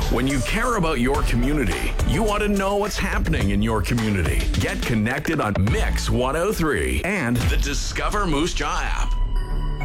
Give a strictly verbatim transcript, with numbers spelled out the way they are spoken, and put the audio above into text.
When you care about your community, you want to know what's happening in your community. Get connected on Mix one oh three and the Discover Moose Jaw app.